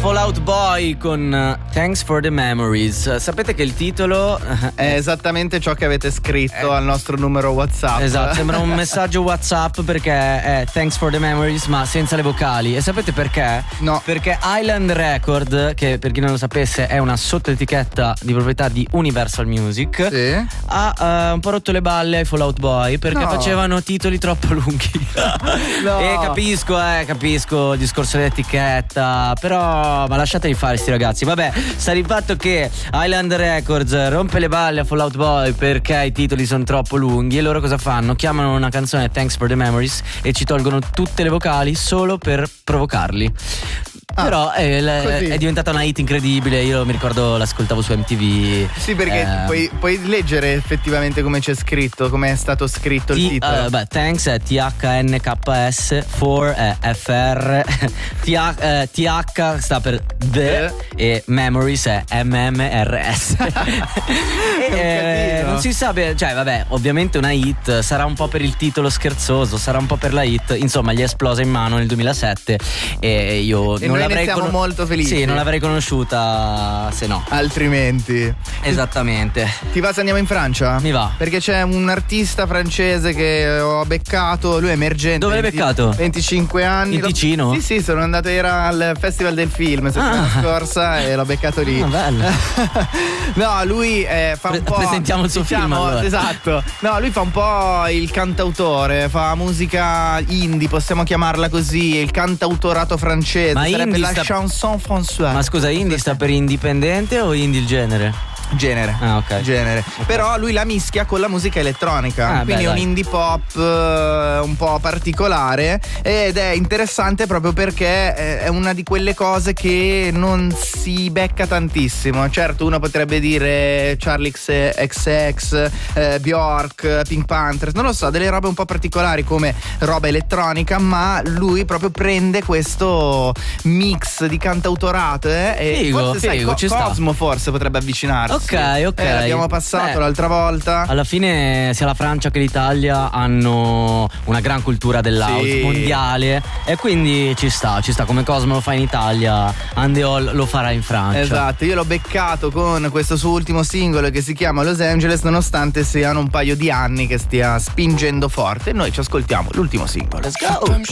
Fallout Boy con Thanks for the Memories. Sapete che il titolo è esattamente ciò che avete scritto al nostro numero WhatsApp. Esatto, sembra un messaggio WhatsApp perché è Thanks for the Memories ma senza le vocali. E sapete perché? No. Perché Island Record, che per chi non lo sapesse è una sottoetichetta di proprietà di Universal Music, sì, ha un po' rotto le balle ai Fallout Boy perché facevano titoli troppo lunghi. No. E capisco il discorso dell'etichetta, però ma lasciateli fare sti ragazzi. Vabbè, sta di fatto che Island Records rompe le balle a Fallout Boy perché i titoli sono troppo lunghi. E loro cosa fanno? Chiamano una canzone Thanks for the Memories e ci tolgono tutte le vocali solo per provocarli. Però è diventata una hit incredibile. Io mi ricordo l'ascoltavo su MTV. Sì, perché puoi leggere effettivamente come c'è scritto, come è stato scritto il titolo. Thanks è THNKS, for è FR, TH sta per The e Memories è MMRS. Non si sa, cioè vabbè, ovviamente una hit, sarà un po' per il titolo scherzoso, sarà un po' per la hit, insomma gli è esplosa in mano nel 2007 e io non l'avrei siamo molto felici. Sì, non l'avrei conosciuta se no. Altrimenti. Esattamente. Ti va se andiamo in Francia? Mi va. Perché c'è un artista francese che ho beccato, lui è emergente. Dove l'hai beccato? 25 anni. In Ticino? Sì, sono andato, era al Festival del Film settimana scorsa e l'ho beccato lì. Bello. No, lui fa un po'. Presentiamo il suo film allora. Esatto. No, lui fa un po' il cantautore, fa musica indie, possiamo chiamarla così, il cantautorato francese. Ma sarebbe la sta... chanson Françoise. Ma scusa, indie sta per indipendente o indie il genere? Genere. Ok. Genere. Okay. Però lui la mischia con la musica elettronica. Quindi è un indie pop un po' particolare ed è interessante proprio perché è una di quelle cose che non si becca tantissimo. Certo, uno potrebbe dire Charli XX, Bjork, Pink Panthers, non lo so, delle robe un po' particolari come roba elettronica, ma lui proprio prende questo mix di cantautorato e figo, forse figo, sai, Cosmo forse potrebbe avvicinarsi. Ok. L'abbiamo passato l'altra volta. Alla fine sia la Francia che l'Italia hanno una gran cultura dell'house mondiale e quindi ci sta come Cosmo lo fa in Italia, Andeol lo farà in Francia. Esatto, io l'ho beccato con questo suo ultimo singolo che si chiama Los Angeles, nonostante siano un paio di anni che stia spingendo forte. Noi ci ascoltiamo l'ultimo singolo. Let's go.